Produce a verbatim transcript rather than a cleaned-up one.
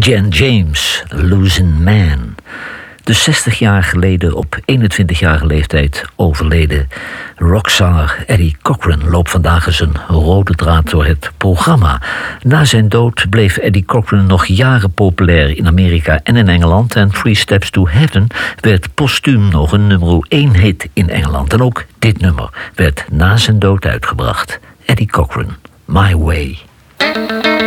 Jan James, Losing Man. Dus zestig jaar geleden, op eenentwintigjarige leeftijd overleden rockzanger Eddie Cochran loopt vandaag eens een rode draad door het programma. Na zijn dood bleef Eddie Cochran nog jaren populair in Amerika en in Engeland. En Three Steps to Heaven werd postuum nog een nummer één hit in Engeland. En ook dit nummer werd na zijn dood uitgebracht. Eddie Cochran, My Way.